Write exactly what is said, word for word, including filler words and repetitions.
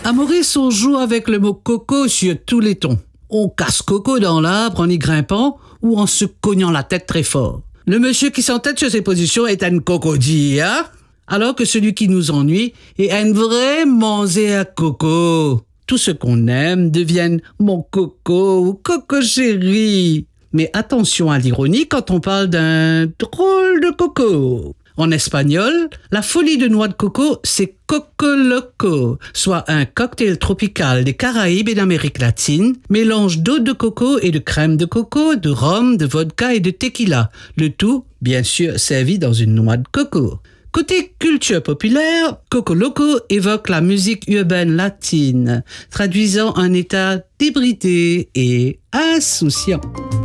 À Maurice, on joue avec le mot coco sur tous les tons. On casse coco dans l'arbre en y grimpant ou en se cognant la tête très fort. Le monsieur qui s'entête sur ses positions est un cocodie, hein? Alors que celui qui nous ennuie est un vrai manger à coco. Tout ce qu'on aime devienne mon coco ou coco chéri. Mais attention à l'ironie quand on parle d'un drôle de coco. En espagnol, la folie de noix de coco, c'est Coco Loco, soit un cocktail tropical des Caraïbes et d'Amérique latine, mélange d'eau de coco et de crème de coco, de rhum, de vodka et de tequila. Le tout, bien sûr, servi dans une noix de coco. Côté culture populaire, Coco Loco évoque la musique urbaine latine, traduisant un état débridé et insouciant.